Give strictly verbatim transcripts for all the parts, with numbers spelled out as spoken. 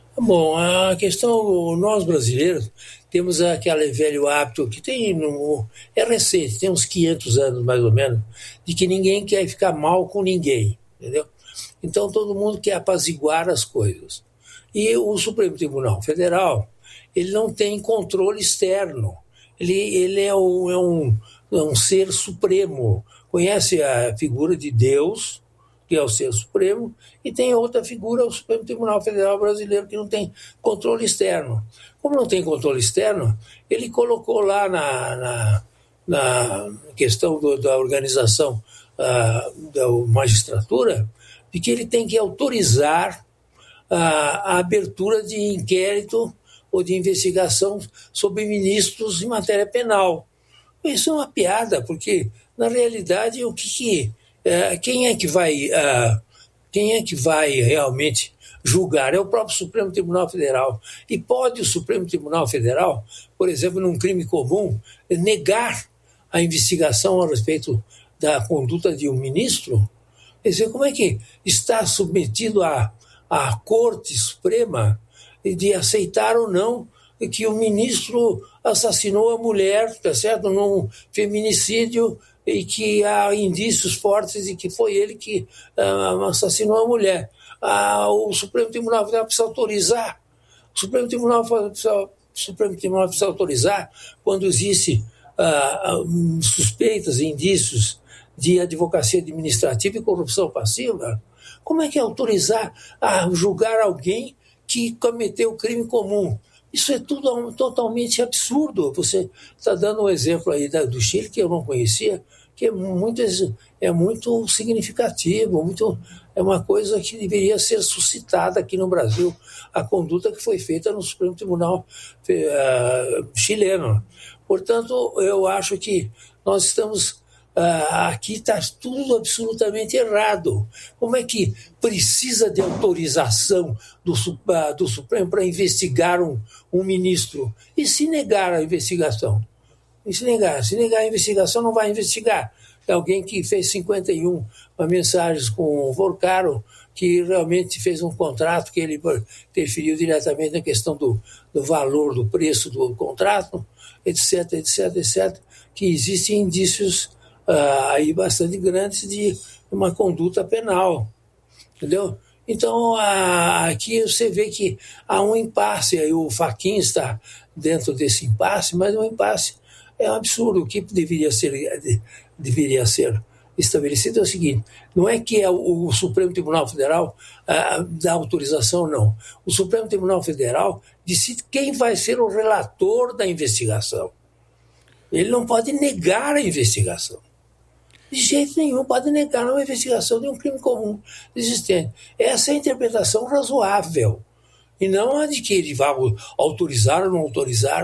Bom, a questão, nós brasileiros temos aquele velho hábito que tem, no, é recente, tem uns quinhentos anos mais ou menos, de que ninguém quer ficar mal com ninguém, entendeu? Então todo mundo quer apaziguar as coisas. E o Supremo Tribunal Federal, ele não tem controle externo, ele, ele é, um, é, um, é um ser supremo, conhece a figura de Deus, que é o ser supremo, e tem outra figura, o Supremo Tribunal Federal Brasileiro, que não tem controle externo. Como não tem controle externo, ele colocou lá na, na, na questão do, da organização uh, da magistratura, de que ele tem que autorizar uh, a abertura de inquérito ou de investigação sobre ministros em matéria penal. Isso é uma piada, porque, na realidade, o que... que Uh, quem é que vai uh, quem é que vai realmente julgar? É o próprio Supremo Tribunal Federal. E pode o Supremo Tribunal Federal, por exemplo, num crime comum, negar a investigação a respeito da conduta de um ministro? Quer dizer, como é que está submetido à, à Corte Suprema de aceitar ou não que o ministro assassinou a mulher, tá certo? Num feminicídio, e que há indícios fortes de que foi ele que uh, assassinou a mulher. Uh, o Supremo Tribunal Federal precisa autorizar. O Supremo Tribunal, precisa, o Supremo Tribunal precisa autorizar quando existe uh, suspeitas e indícios de advocacia administrativa e corrupção passiva. Como é que é autorizar a julgar alguém que cometeu crime comum? Isso é tudo totalmente absurdo. Você está dando um exemplo aí da, do Chile, que eu não conhecia, que é muito, é muito significativo, muito, é uma coisa que deveria ser suscitada aqui no Brasil, a conduta que foi feita no Supremo Tribunal uh, chileno. Portanto, eu acho que nós estamos... Uh, aqui está tudo absolutamente errado. Como é que precisa de autorização do, uh, do Supremo para investigar um, um ministro? E se negar a investigação? E se negar? Se negar a investigação, não vai investigar. É alguém que fez cinquenta e uma mensagens com o Vorcaro, que realmente fez um contrato, que ele interferiu diretamente na questão do, do valor, do preço do contrato, etc, etc, etc, que existem indícios Uh, aí bastante grandes de uma conduta penal, entendeu? Então, uh, aqui você vê que há um impasse, aí o Fachin está dentro desse impasse, mas o impasse é um absurdo. O que deveria ser, deveria ser estabelecido é o seguinte: não é que é o, o Supremo Tribunal Federal uh, dá autorização, não. O Supremo Tribunal Federal decide quem vai ser o relator da investigação. Ele não pode negar a investigação. De jeito nenhum pode negar uma investigação de um crime comum existente. Essa é a interpretação razoável. E não a de que ele vai autorizar ou não autorizar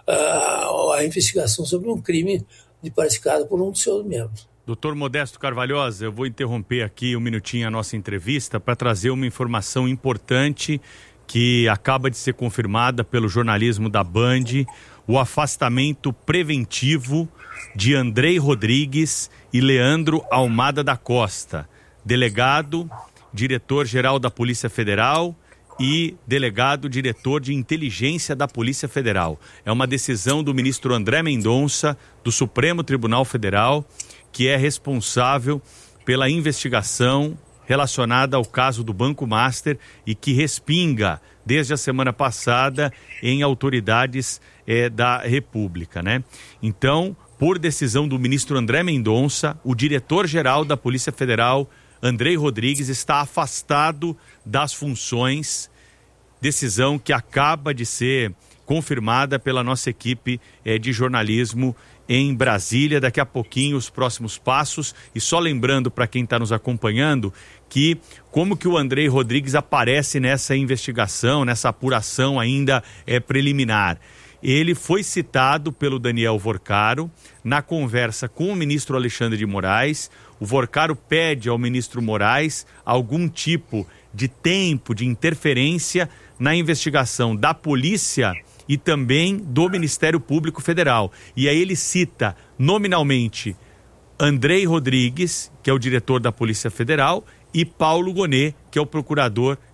uh, a investigação sobre um crime praticado por um dos seus membros. Doutor Modesto Carvalhosa, eu vou interromper aqui um minutinho a nossa entrevista para trazer uma informação importante que acaba de ser confirmada pelo jornalismo da Band: o afastamento preventivo de Andrei Rodrigues e Leandro Almada da Costa, delegado, diretor-geral da Polícia Federal e delegado-diretor de inteligência da Polícia Federal. É uma decisão do ministro André Mendonça, do Supremo Tribunal Federal, que é responsável pela investigação relacionada ao caso do Banco Master e que respinga desde a semana passada em autoridades eh, da República, né? Então, por decisão do ministro André Mendonça, o diretor-geral da Polícia Federal, Andrei Rodrigues, está afastado das funções, decisão que acaba de ser confirmada pela nossa equipe eh, de jornalismo em Brasília. Daqui a pouquinho os próximos passos. E só lembrando para quem está nos acompanhando que como que o Andrei Rodrigues aparece nessa investigação, nessa apuração ainda é preliminar. Ele foi citado pelo Daniel Vorcaro na conversa com o ministro Alexandre de Moraes. O Vorcaro pede ao ministro Moraes algum tipo de tempo, de interferência na investigação da polícia e também do Ministério Público Federal. E aí ele cita nominalmente Andrei Rodrigues, que é o diretor da Polícia Federal, e Paulo Gonet, que é o procurador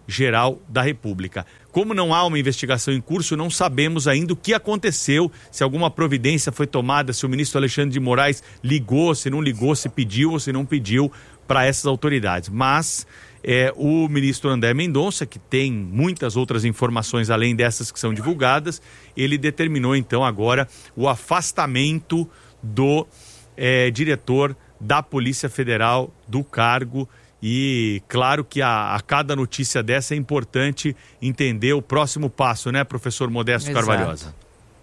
Procurador-Geral da República. Como não há uma investigação em curso, não sabemos ainda o que aconteceu, se alguma providência foi tomada, se o ministro Alexandre de Moraes ligou, se não ligou, se pediu ou se não pediu para essas autoridades. Mas é, o ministro André Mendonça, que tem muitas outras informações além dessas que são divulgadas, ele determinou então agora o afastamento do é, diretor da Polícia Federal do cargo. E claro que a, a cada notícia dessa é importante entender o próximo passo, né, professor Modesto Exato. Carvalhosa?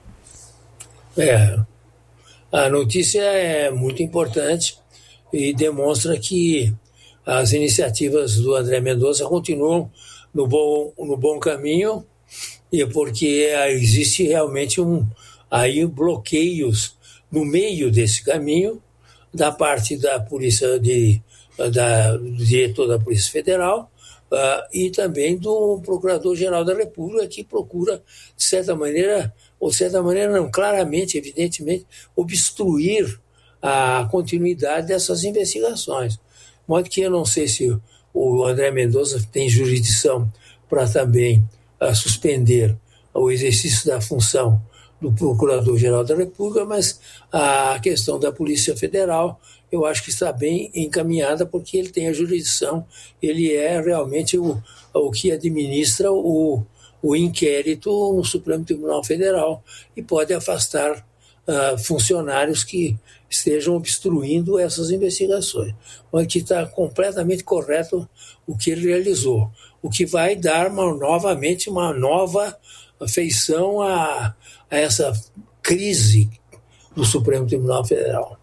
É, a notícia é muito importante e demonstra que as iniciativas do André Mendonça continuam no bom, no bom caminho, e porque existe realmente um, aí bloqueios no meio desse caminho da parte da Polícia de Da, do diretor da Polícia Federal uh, e também do Procurador-Geral da República, que procura, de certa maneira, ou de certa maneira não, claramente, evidentemente, obstruir a continuidade dessas investigações. De modo que eu não sei se o André Mendonça tem jurisdição para também uh, suspender o exercício da função do Procurador-Geral da República, mas a questão da Polícia Federal eu acho que está bem encaminhada, porque ele tem a jurisdição, ele é realmente o, o que administra o, o inquérito no Supremo Tribunal Federal e pode afastar uh, funcionários que estejam obstruindo essas investigações. Mas que está completamente correto o que ele realizou, o que vai dar uma, novamente uma nova feição a, a essa crise do Supremo Tribunal Federal.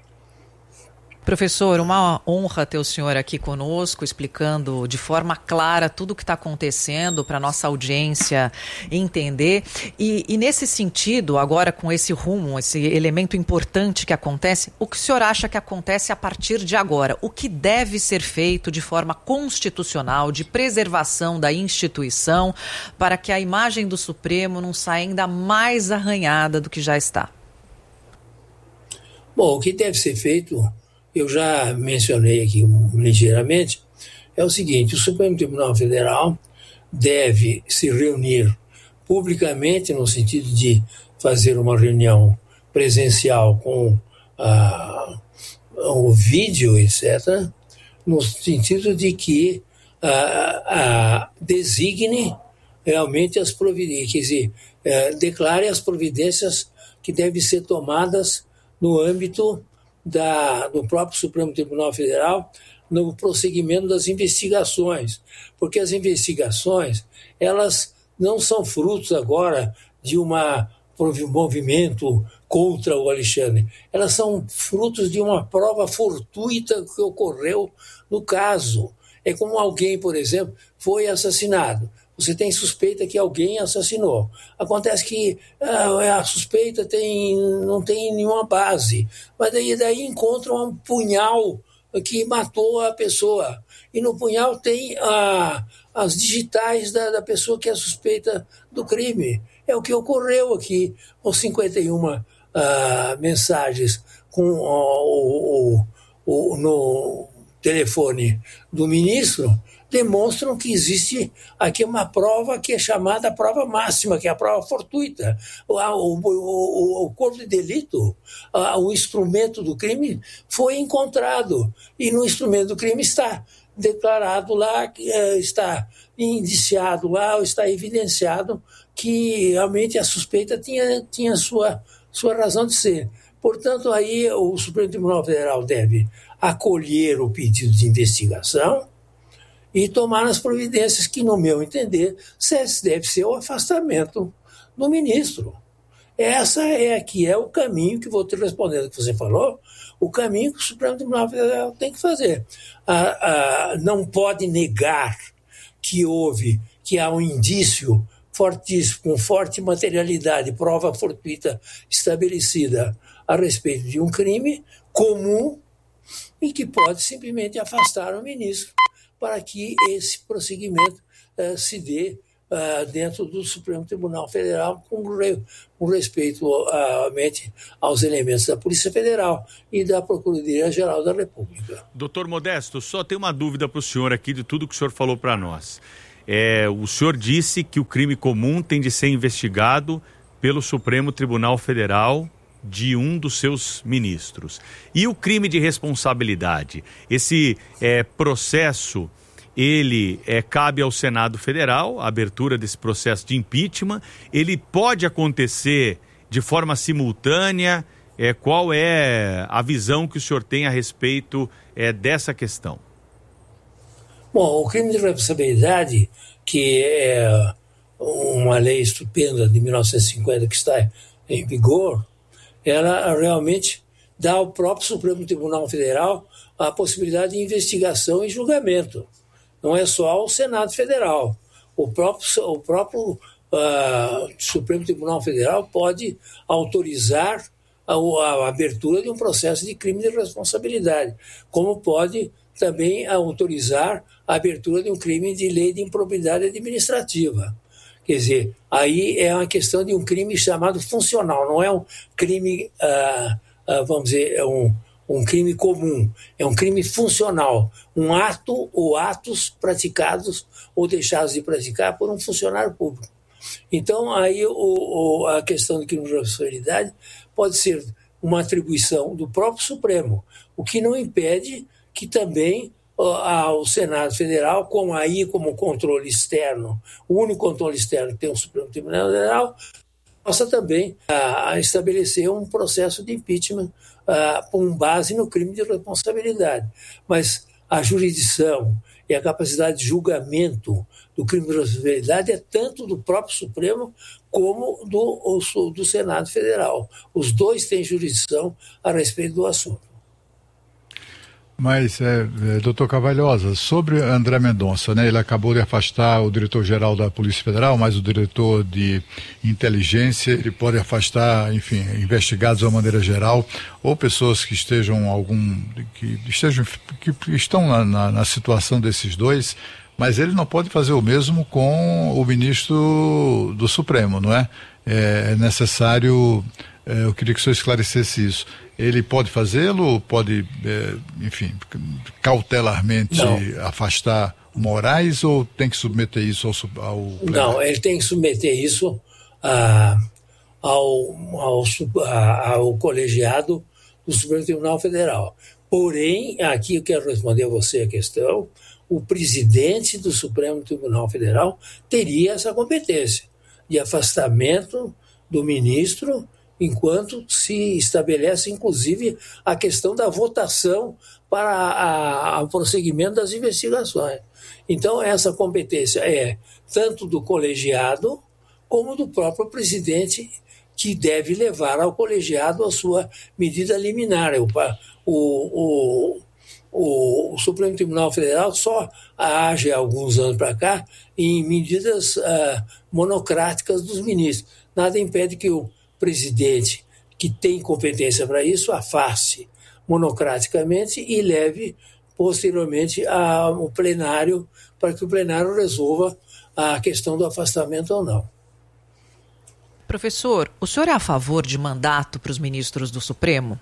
Professor, uma honra ter o senhor aqui conosco, explicando de forma clara tudo o que está acontecendo para a nossa audiência entender. E, e nesse sentido, agora com esse rumo, esse elemento importante que acontece, o que o senhor acha que acontece a partir de agora? O que deve ser feito de forma constitucional, de preservação da instituição, para que a imagem do Supremo não saia ainda mais arranhada do que já está? Bom, o que deve ser feito, eu já mencionei aqui ligeiramente, é o seguinte: o Supremo Tribunal Federal deve se reunir publicamente, no sentido de fazer uma reunião presencial com ah, o vídeo, etcétera, no sentido de que ah, ah, designe realmente as providências, quer dizer, eh, declare as providências que devem ser tomadas no âmbito Da, do próprio Supremo Tribunal Federal no prosseguimento das investigações, porque as investigações, elas não são frutos agora de uma, um movimento contra o Alexandre, elas são frutos de uma prova fortuita que ocorreu no caso. É como alguém, por exemplo, foi assassinado. Você tem suspeita que alguém assassinou. Acontece que ah, a suspeita tem, não tem nenhuma base, mas daí, daí encontram um punhal que matou a pessoa. E no punhal tem ah, as digitais da, da pessoa que é suspeita do crime. É o que ocorreu aqui com cinquenta e uma ah, mensagens com, ah, o, o, o, no telefone do ministro, demonstram que existe aqui uma prova que é chamada prova máxima, que é a prova fortuita. O, o, o, o corpo de delito, o instrumento do crime foi encontrado, e no instrumento do crime está declarado lá, está indiciado lá, está evidenciado que realmente a suspeita tinha, tinha sua, sua razão de ser. Portanto, aí o Supremo Tribunal Federal deve acolher o pedido de investigação e tomar as providências que, no meu entender, deve ser o afastamento do ministro. Essa é que é o caminho que, vou te respondendo o que você falou, o caminho que o Supremo Tribunal Federal tem que fazer. Ah, ah, não pode negar que houve, que há um indício fortíssimo, com forte materialidade, prova fortuita estabelecida a respeito de um crime comum e que pode simplesmente afastar o ministro para que esse prosseguimento uh, se dê uh, dentro do Supremo Tribunal Federal com, re, com respeito uh, aos elementos da Polícia Federal e da Procuradoria-Geral da República. Doutor Modesto, só tem uma dúvida para o senhor aqui de tudo que o senhor falou para nós. É, o senhor disse que o crime comum tem de ser investigado pelo Supremo Tribunal Federal de um dos seus ministros. E o crime de responsabilidade? Esse é, processo, ele é, cabe ao Senado Federal, a abertura desse processo de impeachment. Ele pode acontecer de forma simultânea? É, qual é a visão que o senhor tem a respeito é, dessa questão? Bom, o crime de responsabilidade, que é uma lei estupenda de mil novecentos e cinquenta que está em vigor, ela realmente dá ao próprio Supremo Tribunal Federal a possibilidade de investigação e julgamento. Não é só o Senado Federal. O próprio, o próprio uh, Supremo Tribunal Federal pode autorizar a, a abertura de um processo de crime de responsabilidade, como pode também autorizar a abertura de um crime de lei de improbidade administrativa. Quer dizer, aí é uma questão de um crime chamado funcional, não é um crime, ah, ah, vamos dizer, é um, um crime comum, é um crime funcional, um ato ou atos praticados ou deixados de praticar por um funcionário público. Então, aí o, o, a questão de crime de responsabilidade pode ser uma atribuição do próprio Supremo, o que não impede que também o Senado Federal, com aí como controle externo, o único controle externo que tem o Supremo Tribunal Federal, possa também uh, estabelecer um processo de impeachment uh, com base no crime de responsabilidade. Mas a jurisdição e a capacidade de julgamento do crime de responsabilidade é tanto do próprio Supremo como do, do Senado Federal. Os dois têm jurisdição a respeito do assunto. Mas, é, é, doutor Cavalhosa, sobre André Mendonça, né, ele acabou de afastar o diretor-geral da Polícia Federal, mas o diretor de inteligência, ele pode afastar, enfim, investigados de uma maneira geral, ou pessoas que estejam algum, que estejam, que estão na, na, na situação desses dois, mas ele não pode fazer o mesmo com o ministro do Supremo, não é? É necessário, é, eu queria que o senhor esclarecesse isso. Ele pode fazê-lo, pode, é, enfim, cautelarmente não. afastar o Moraes, ou tem que submeter isso ao, ao plenário? Não, ele tem que submeter isso a, ao, ao, a, ao colegiado do Supremo Tribunal Federal. Porém, aqui eu quero responder a você a questão, o presidente do Supremo Tribunal Federal teria essa competência de afastamento do ministro, enquanto se estabelece, inclusive, a questão da votação para o prosseguimento das investigações. Então, essa competência é tanto do colegiado como do próprio presidente, que deve levar ao colegiado a sua medida liminar. O, o, o, o Supremo Tribunal Federal só age há alguns anos para cá em medidas uh, monocráticas dos ministros. Nada impede que o presidente, que tem competência para isso, afaste monocraticamente e leve posteriormente ao plenário, para que o plenário resolva a questão do afastamento ou não. Professor, o senhor é a favor de mandato para os ministros do Supremo?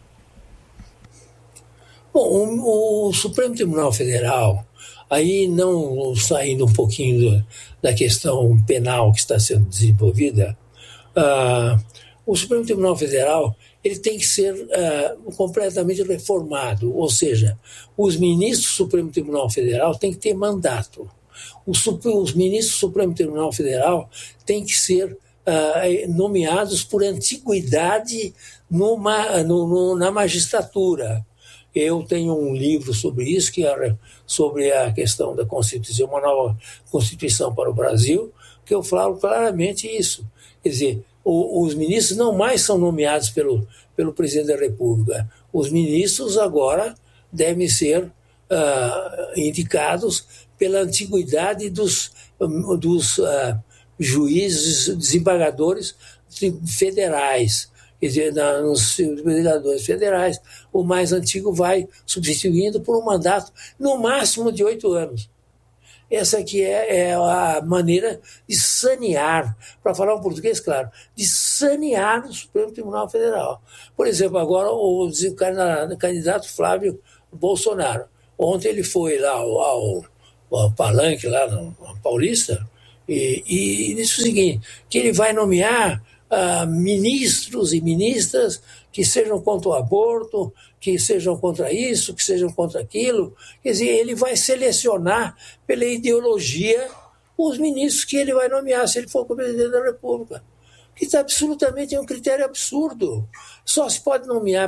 Bom, o, o Supremo Tribunal Federal, aí não saindo um pouquinho do, da questão penal que está sendo desenvolvida, uh, o Supremo Tribunal Federal ele tem que ser uh, completamente reformado, ou seja, os ministros do Supremo Tribunal Federal têm que ter mandato. Os, os ministros do Supremo Tribunal Federal têm que ser uh, nomeados por antiguidade numa, no, no, na magistratura. Eu tenho um livro sobre isso, que é sobre a questão da Constituição, uma nova Constituição para o Brasil, que eu falo claramente isso. Quer dizer, o, os ministros não mais são nomeados pelo, pelo presidente da República. Os ministros agora devem ser uh, indicados pela antiguidade dos, dos uh, juízes, desembargadores federais. Quer dizer, na, nos desembargadores federais, o mais antigo vai substituindo por um mandato no máximo de oito anos. Essa aqui é, é a maneira de sanear, para falar um português claro, de sanear o Supremo Tribunal Federal. Por exemplo, agora o, o candidato Flávio Bolsonaro, ontem ele foi lá ao, ao, palanque lá no, no Paulista, e, e disse o seguinte, que ele vai nomear uh, ministros e ministras que sejam contra o aborto, que sejam contra isso, que sejam contra aquilo. Quer dizer, ele vai selecionar pela ideologia os ministros que ele vai nomear, se ele for o presidente da República. Que está absolutamente é um critério absurdo. Só se pode nomear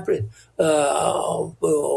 uh,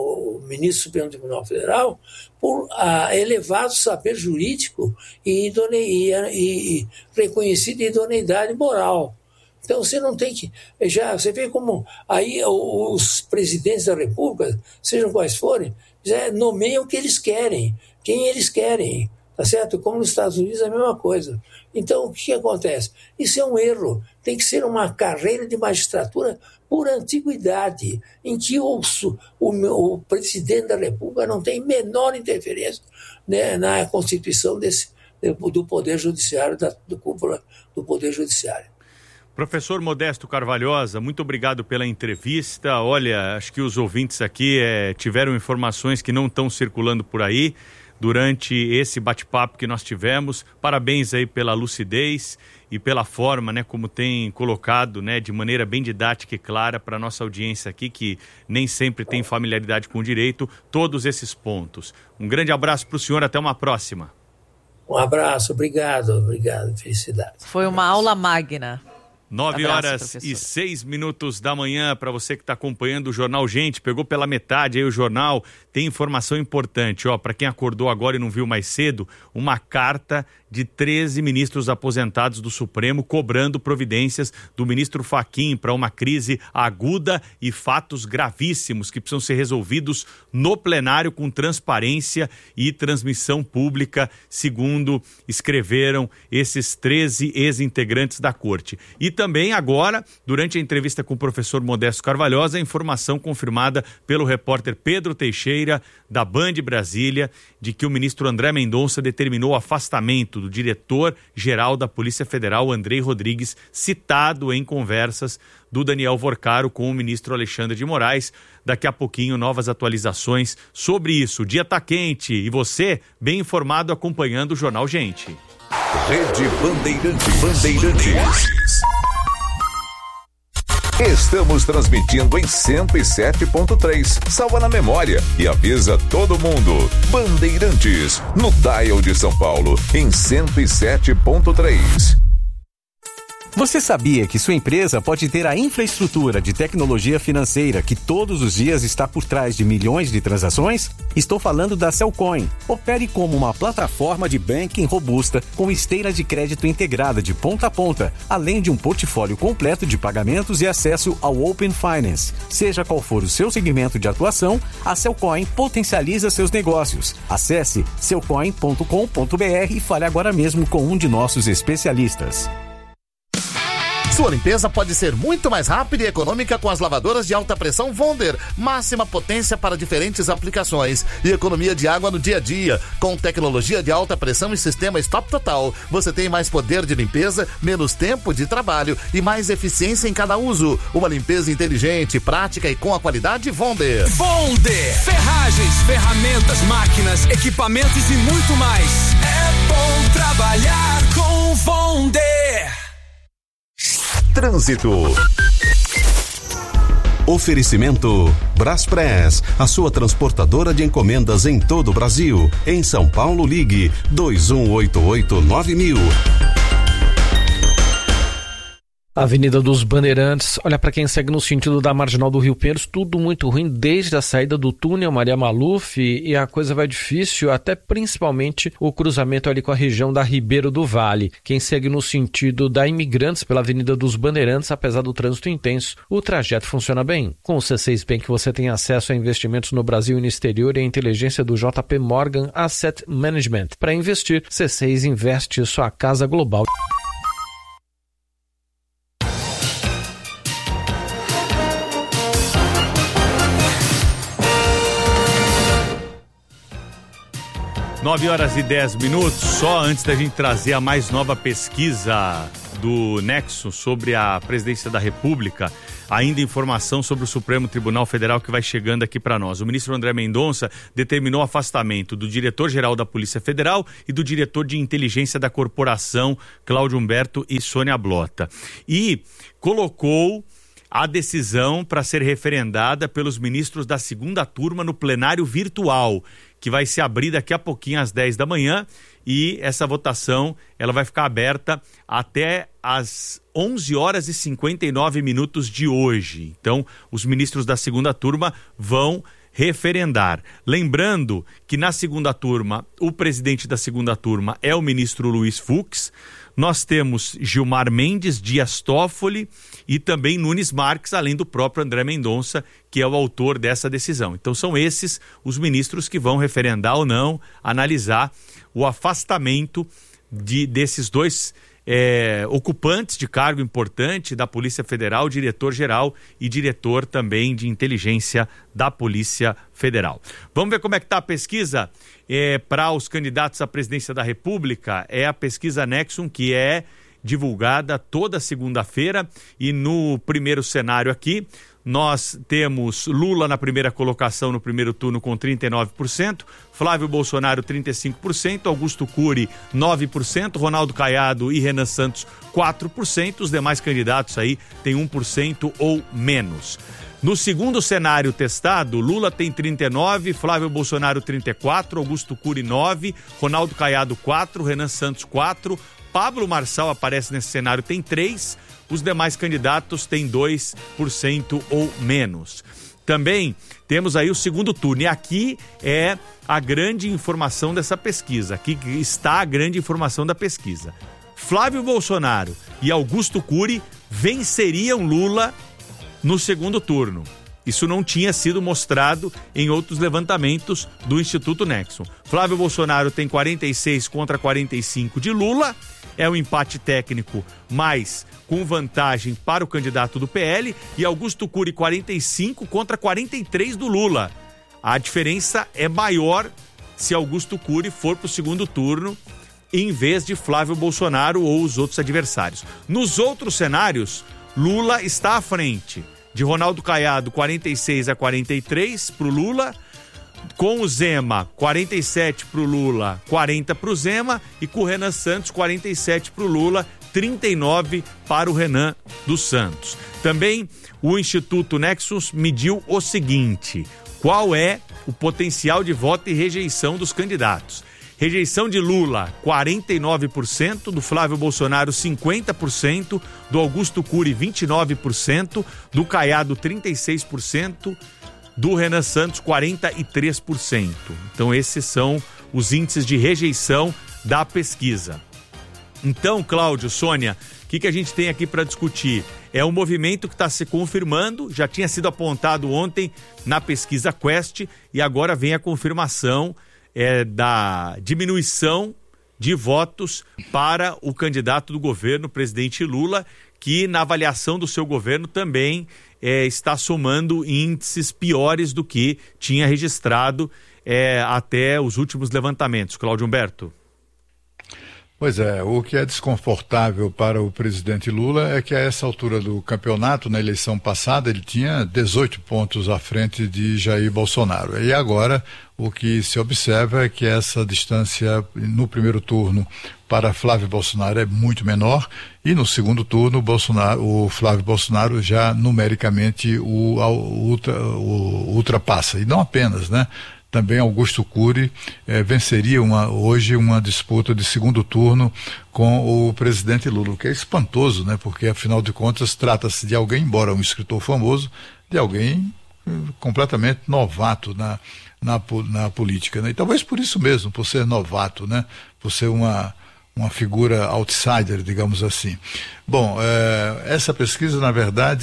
o ministro do Supremo Tribunal Federal por uh, elevado saber jurídico e, idoneia, e, e reconhecida idoneidade moral. Então você não tem que... Já, você vê como aí os presidentes da República, sejam quais forem, já nomeiam o que eles querem, quem eles querem. Tá certo? Como nos Estados Unidos é a mesma coisa. Então, o que, que acontece? Isso é um erro. Tem que ser uma carreira de magistratura por antiguidade, em que o, o, o presidente da República não tem menor interferência, né, na constituição desse, do Poder Judiciário, da, do cúpula do Poder Judiciário. Professor Modesto Carvalhosa, muito obrigado pela entrevista. Olha, acho que os ouvintes aqui é, tiveram informações que não estão circulando por aí durante esse bate-papo que nós tivemos. Parabéns aí pela lucidez e pela forma, né, como tem colocado, né, de maneira bem didática e clara para a nossa audiência aqui, que nem sempre tem familiaridade com o direito, todos esses pontos. Um grande abraço para o senhor, até uma próxima. Um abraço, obrigado, obrigado, felicidades. Foi uma aula magna. Nove Abraço, horas professor. e seis minutos da manhã, para você que está acompanhando o Jornal Gente, pegou pela metade aí o jornal, tem informação importante, ó, para quem acordou agora e não viu mais cedo, uma carta de treze ministros aposentados do Supremo cobrando providências do ministro Fachin para uma crise aguda e fatos gravíssimos que precisam ser resolvidos no plenário com transparência e transmissão pública, segundo escreveram esses treze ex-integrantes da corte. E também agora, durante a entrevista com o professor Modesto Carvalhosa, a informação confirmada pelo repórter Pedro Teixeira, da Band Brasília, de que o ministro André Mendonça determinou o afastamento do diretor-geral da Polícia Federal, Andrei Rodrigues, citado em conversas do Daniel Vorcaro com o ministro Alexandre de Moraes. Daqui a pouquinho, novas atualizações sobre isso. O dia tá quente e você, bem informado, acompanhando o Jornal Gente. Rede Bandeirantes. Bandeirantes. Estamos transmitindo em cento e sete ponto três. Salva na memória e avisa todo mundo. Bandeirantes, no dial de São Paulo, em cento e sete ponto três. Você sabia que sua empresa pode ter a infraestrutura de tecnologia financeira que todos os dias está por trás de milhões de transações? Estou falando da Cellcoin. Opere como uma plataforma de banking robusta com esteira de crédito integrada de ponta a ponta, além de um portfólio completo de pagamentos e acesso ao Open Finance. Seja qual for o seu segmento de atuação, a Cellcoin potencializa seus negócios. Acesse cellcoin ponto com ponto b r e fale agora mesmo com um de nossos especialistas. Sua limpeza pode ser muito mais rápida e econômica com as lavadoras de alta pressão Wonder. Máxima potência para diferentes aplicações e economia de água no dia a dia. Com tecnologia de alta pressão e sistema Stop Total, você tem mais poder de limpeza, menos tempo de trabalho e mais eficiência em cada uso. Uma limpeza inteligente, prática e com a qualidade Wonder. Wonder! Ferragens, ferramentas, máquinas, equipamentos e muito mais. É bom trabalhar com Wonder! Trânsito. Oferecimento Braspress, a sua transportadora de encomendas em todo o Brasil. Em São Paulo, ligue dois um oito oito nove mil. Avenida dos Bandeirantes, olha, para quem segue no sentido da Marginal do Rio Pinheiros, tudo muito ruim desde a saída do túnel Maria Maluf, e a coisa vai difícil até principalmente o cruzamento ali com a região da Ribeiro do Vale. Quem segue no sentido da Imigrantes pela Avenida dos Bandeirantes, apesar do trânsito intenso, o trajeto funciona bem. Com o C seis Bank você tem acesso a investimentos no Brasil e no exterior e a inteligência do J P Morgan Asset Management. Para investir, C seis investe sua casa global. nove horas e dez minutos, só antes da gente trazer a mais nova pesquisa do Nexo sobre a presidência da República, ainda informação sobre o Supremo Tribunal Federal que vai chegando aqui para nós. O ministro André Mendonça determinou o afastamento do diretor-geral da Polícia Federal e do diretor de inteligência da corporação, Cláudio Humberto e Sônia Blota. E colocou a decisão para ser referendada pelos ministros da segunda turma no plenário virtual, que vai se abrir daqui a pouquinho às dez da manhã, e essa votação ela vai ficar aberta até às onze horas e cinquenta e nove minutos de hoje. Então, os ministros da segunda turma vão referendar. Lembrando que na segunda turma, o presidente da segunda turma é o ministro Luiz Fux. Nós temos Gilmar Mendes, Dias Toffoli e também Nunes Marques, além do próprio André Mendonça, que é o autor dessa decisão. Então são esses os ministros que vão referendar ou não, analisar o afastamento de, desses dois é, ocupantes de cargo importante da Polícia Federal, diretor-geral e diretor também de inteligência da Polícia Federal. Vamos ver como é que está a pesquisa é, para os candidatos à presidência da República. É a pesquisa Nexum, que é divulgada toda segunda-feira, e no primeiro cenário aqui nós temos Lula na primeira colocação no primeiro turno com trinta e nove por cento, Flávio Bolsonaro trinta e cinco por cento, Augusto Cury nove por cento, Ronaldo Caiado e Renan Santos quatro por cento, os demais candidatos aí têm um por cento ou menos. No segundo cenário testado, Lula tem trinta e nove, Flávio Bolsonaro trinta e quatro, Augusto Cury nove, Ronaldo Caiado quatro, Renan Santos quatro, Pablo Marçal aparece nesse cenário, tem três, os demais candidatos têm dois por cento ou menos. Também temos aí o segundo turno, e aqui é a grande informação dessa pesquisa, aqui está a grande informação da pesquisa. Flávio Bolsonaro e Augusto Cury venceriam Lula no segundo turno. Isso não tinha sido mostrado em outros levantamentos do Instituto Nexum. Flávio Bolsonaro tem quarenta e seis contra quarenta e cinco de Lula, é um empate técnico, mas com vantagem para o candidato do P L, e Augusto Cury quarenta e cinco contra quarenta e três do Lula. A diferença é maior se Augusto Cury for para o segundo turno, em vez de Flávio Bolsonaro ou os outros adversários. Nos outros cenários, Lula está à frente. De Ronaldo Caiado, quarenta e seis a quarenta e três para o Lula, com o Zema, quarenta e sete para o Lula, quarenta para o Zema, e com o Renan Santos, quarenta e sete para o Lula, trinta e nove para o Renan dos Santos. Também o Instituto Nexus mediu o seguinte: qual é o potencial de voto e rejeição dos candidatos? Rejeição de Lula, quarenta e nove por cento, do Flávio Bolsonaro, cinquenta por cento, do Augusto Cury, vinte e nove por cento, do Caiado, trinta e seis por cento, do Renan Santos, quarenta e três por cento. Então esses são os índices de rejeição da pesquisa. Então, Cláudio, Sônia, o que, que a gente tem aqui para discutir? É um movimento que está se confirmando, já tinha sido apontado ontem na pesquisa Quest, e agora vem a confirmação É, da diminuição de votos para o candidato do governo, o presidente Lula, que na avaliação do seu governo também é, está somando índices piores do que tinha registrado é, até os últimos levantamentos. Cláudio Humberto. Pois é, o que é desconfortável para o presidente Lula é que a essa altura do campeonato, na eleição passada, ele tinha dezoito pontos à frente de Jair Bolsonaro. E agora o que se observa é que essa distância no primeiro turno para Flávio Bolsonaro é muito menor, e no segundo turno o, Bolsonaro, o Flávio Bolsonaro já numericamente o, o, o ultrapassa. E não apenas, né? Também Augusto Cury eh, venceria uma, hoje uma disputa de segundo turno com o presidente Lula, o que é espantoso, né? Porque afinal de contas trata-se de alguém, embora um escritor famoso, de alguém eh, completamente novato na, na, na política, né? E talvez por isso mesmo, por ser novato, né? Por ser uma, uma figura outsider, digamos assim. Bom, eh, essa pesquisa, na verdade,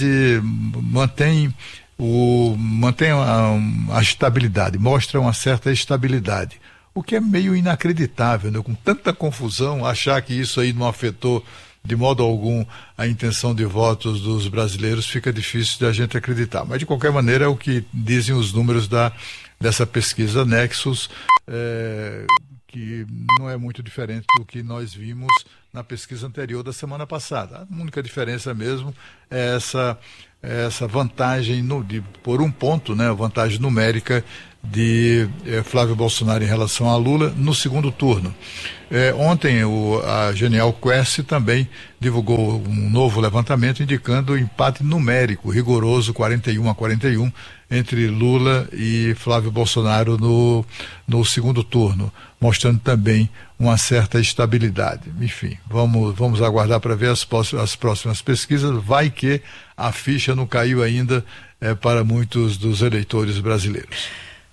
mantém O, mantém a, a estabilidade, mostra uma certa estabilidade, o que é meio inacreditável, né? Com tanta confusão, achar que isso aí não afetou de modo algum a intenção de votos dos brasileiros, fica difícil de a gente acreditar. Mas de qualquer maneira é o que dizem os números da, dessa pesquisa Nexus, é, que não é muito diferente do que nós vimos na pesquisa anterior da semana passada. A única diferença mesmo é essa, essa vantagem no, de, por um ponto, né, vantagem numérica de eh, Flávio Bolsonaro em relação a Lula no segundo turno. Eh, ontem o, a Genial Quest também divulgou um novo levantamento indicando o empate numérico rigoroso quarenta e um a quarenta e um entre Lula e Flávio Bolsonaro no, no segundo turno, mostrando também uma certa estabilidade. Enfim, vamos, vamos aguardar para ver as, as próximas pesquisas. Vai que a ficha não caiu ainda eh, para muitos dos eleitores brasileiros.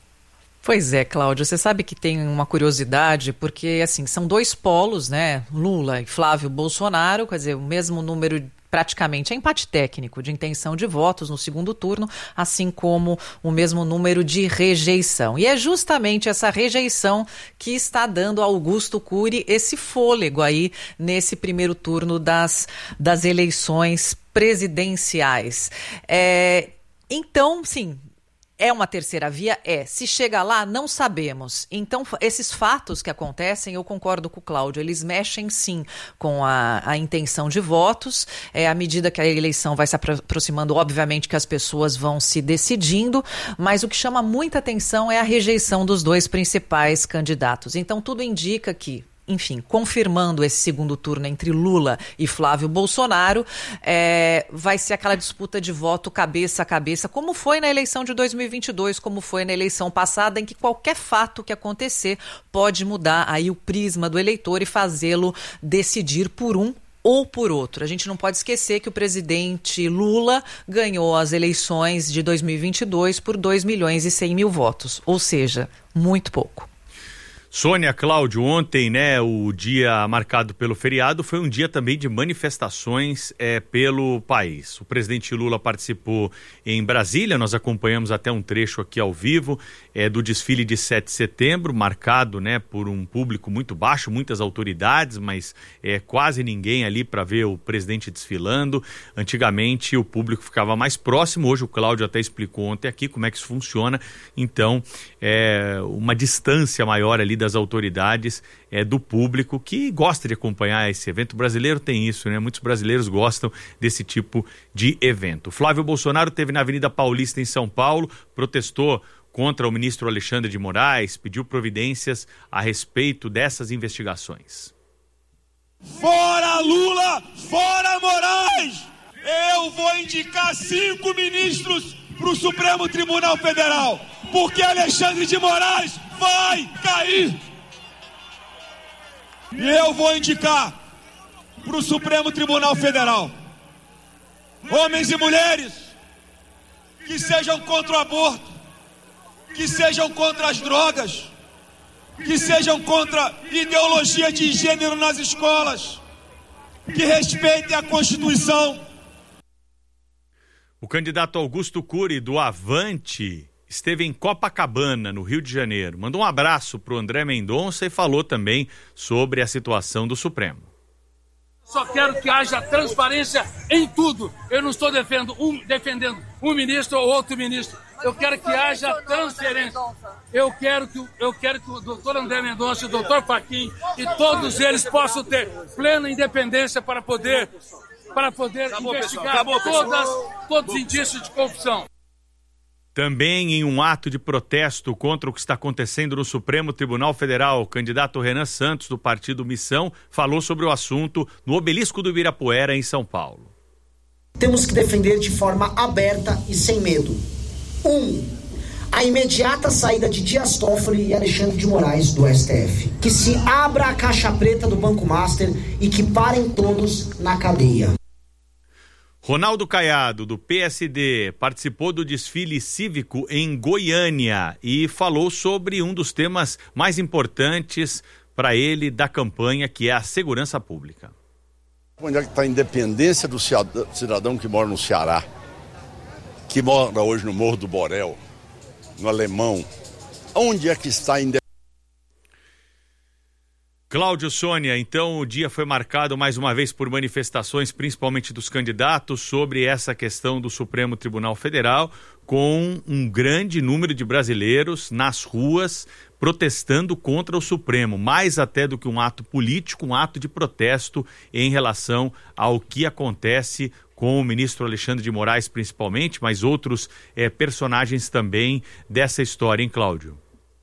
Pois é, Cláudio, você sabe que tem uma curiosidade, porque assim, são dois polos, né, Lula e Flávio Bolsonaro, quer dizer, o mesmo número, praticamente é empate técnico de intenção de votos no segundo turno, assim como o mesmo número de rejeição. E é justamente essa rejeição que está dando a Augusto Cury esse fôlego aí nesse primeiro turno das, das eleições presidenciais. É, então, sim... É uma terceira via? É. Se chega lá, não sabemos. Então, esses fatos que acontecem, eu concordo com o Cláudio, eles mexem sim com a, a intenção de votos. É, à medida que a eleição vai se aproximando, obviamente que as pessoas vão se decidindo, mas o que chama muita atenção é a rejeição dos dois principais candidatos. Então, tudo indica que, enfim, confirmando esse segundo turno entre Lula e Flávio Bolsonaro, é, vai ser aquela disputa de voto cabeça a cabeça, como foi na eleição de dois mil e vinte e dois, como foi na eleição passada, em que qualquer fato que acontecer pode mudar aí o prisma do eleitor e fazê-lo decidir por um ou por outro. A gente não pode esquecer que o presidente Lula ganhou as eleições de dois mil e vinte e dois por dois milhões e cem mil votos, ou seja, muito pouco. Sônia, Cláudio, ontem, né, o dia marcado pelo feriado foi um dia também de manifestações é, pelo país. O presidente Lula participou em Brasília, nós acompanhamos até um trecho aqui ao vivo é, do desfile de sete de setembro, marcado, né, por um público muito baixo, muitas autoridades, mas é, quase ninguém ali para ver o presidente desfilando. Antigamente o público ficava mais próximo, hoje o Cláudio até explicou ontem aqui como é que isso funciona, então é uma distância maior ali da das autoridades, é, do público que gosta de acompanhar esse evento. O brasileiro tem isso, né? Muitos brasileiros gostam desse tipo de evento. Flávio Bolsonaro esteve na Avenida Paulista em São Paulo, protestou contra o ministro Alexandre de Moraes, pediu providências a respeito dessas investigações. Fora Lula, fora Moraes! Eu vou indicar cinco ministros para o Supremo Tribunal Federal, porque Alexandre de Moraes vai cair. E eu vou indicar para o Supremo Tribunal Federal homens e mulheres que sejam contra o aborto, que sejam contra as drogas, que sejam contra ideologia de gênero nas escolas, que respeitem a Constituição. O candidato Augusto Cury, do Avante, esteve em Copacabana, no Rio de Janeiro. Mandou um abraço para o André Mendonça e falou também sobre a situação do Supremo. Só quero que haja transparência em tudo. Eu não estou defendendo um, defendendo um ministro ou outro ministro. Eu quero que haja transferência. Eu quero que, eu quero que o doutor André Mendonça e o doutor Fachin e todos eles possam ter plena independência para poder, para poder Acabou, investigar Acabou, todas, todos os indícios de corrupção. Também em um ato de protesto contra o que está acontecendo no Supremo Tribunal Federal, o candidato Renan Santos, do partido Missão, falou sobre o assunto no Obelisco do Ibirapuera, em São Paulo. Temos que defender de forma aberta e sem medo. Um, a imediata saída de Dias Toffoli e Alexandre de Moraes do S T F. Que se abra a caixa preta do Banco Master e que parem todos na cadeia. Ronaldo Caiado, do P S D, participou do desfile cívico em Goiânia e falou sobre um dos temas mais importantes para ele da campanha, que é a segurança pública. Onde é que está a independência do cidadão que mora no Ceará, que mora hoje no Morro do Borel, no Alemão? Onde é que está a independência? Cláudio, Sônia, então o dia foi marcado mais uma vez por manifestações, principalmente dos candidatos, sobre essa questão do Supremo Tribunal Federal, com um grande número de brasileiros nas ruas protestando contra o Supremo, mais até do que um ato político, um ato de protesto em relação ao que acontece com o ministro Alexandre de Moraes principalmente, mas outros eh, personagens também dessa história, hein, Cláudio?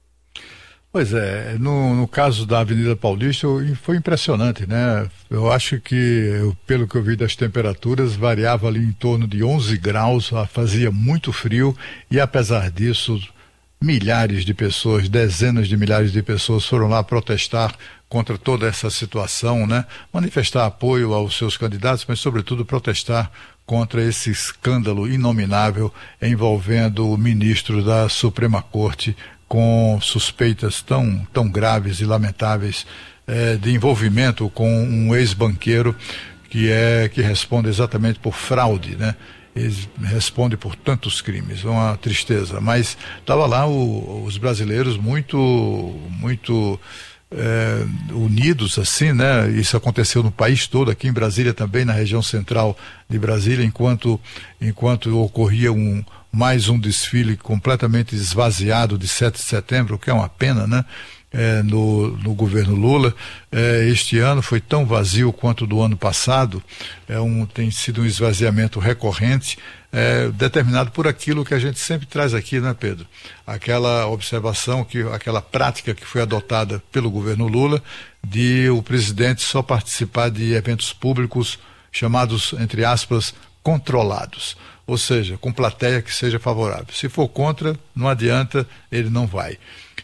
Pois é, no, no caso da Avenida Paulista foi impressionante, né? Eu acho que, eu, pelo que eu vi das temperaturas, variava ali em torno de onze graus, fazia muito frio e apesar disso, milhares de pessoas, dezenas de milhares de pessoas foram lá protestar contra toda essa situação, né? Manifestar apoio aos seus candidatos, mas sobretudo protestar contra esse escândalo inominável envolvendo o ministro da Suprema Corte, com suspeitas tão, tão graves e lamentáveis eh, de envolvimento com um ex-banqueiro que, é, que responde exatamente por fraude, né? Ele responde por tantos crimes, uma tristeza, mas estava lá o, os brasileiros muito, muito é, unidos assim, né? Isso aconteceu no país todo, aqui em Brasília também, na região central de Brasília, enquanto, enquanto ocorria um, mais um desfile completamente esvaziado de sete de setembro, o que é uma pena, né? É, no, no governo Lula, é, este ano foi tão vazio quanto do ano passado, é um, tem sido um esvaziamento recorrente, é, determinado por aquilo que a gente sempre traz aqui, né, Pedro? Aquela observação, que, aquela prática que foi adotada pelo governo Lula de o presidente só participar de eventos públicos chamados, entre aspas, controlados, ou seja, com plateia que seja favorável. Se for contra, não adianta, ele não vai.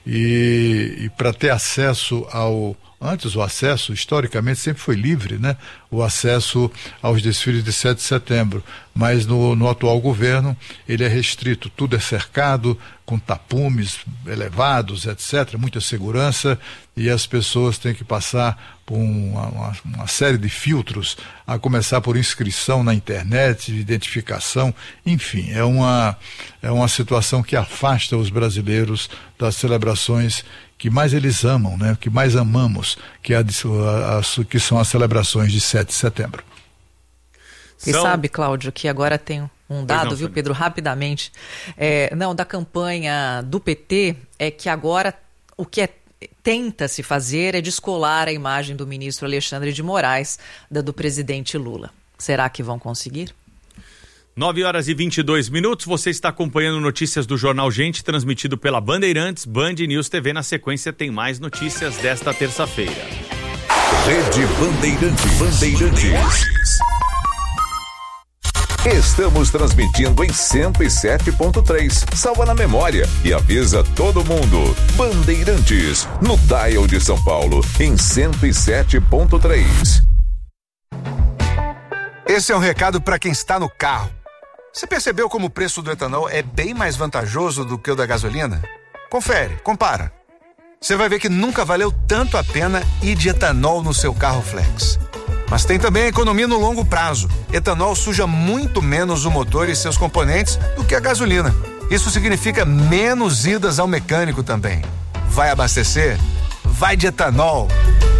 E, e para ter acesso ao... Antes o acesso, historicamente, sempre foi livre, né? O acesso aos desfiles de sete de setembro. Mas no, no atual governo, ele é restrito. Tudo é cercado, com tapumes elevados, etcétera. Muita segurança. E as pessoas têm que passar por uma, uma, uma série de filtros, a começar por inscrição na internet, identificação. Enfim, é uma, é uma situação que afasta os brasileiros das celebrações que mais eles amam, né? Que mais amamos, que, a, a, a, que são as celebrações de sete de setembro. Você são... sabe, Cláudio, que agora tem um dado, não, viu, Pedro, rapidamente, é, não, da campanha do P T, é que agora o que é, tenta-se fazer é descolar a imagem do ministro Alexandre de Moraes da do presidente Lula. Será que vão conseguir? nove horas e vinte e dois minutos, você está acompanhando notícias do Jornal Gente, transmitido pela Bandeirantes, Band News T V. Na sequência tem mais notícias desta terça-feira. Rede Bandeirantes. Bandeirantes. Estamos transmitindo em cento e sete ponto três. Salva na memória e avisa todo mundo. Bandeirantes, no dial de São Paulo, em cento e sete ponto três. Esse é um recado para quem está no carro. Você percebeu como o preço do etanol é bem mais vantajoso do que o da gasolina? Confere, compara. Você vai ver que nunca valeu tanto a pena ir de etanol no seu carro flex. Mas tem também a economia no longo prazo. Etanol suja muito menos o motor e seus componentes do que a gasolina. Isso significa menos idas ao mecânico também. Vai abastecer? Vai de etanol.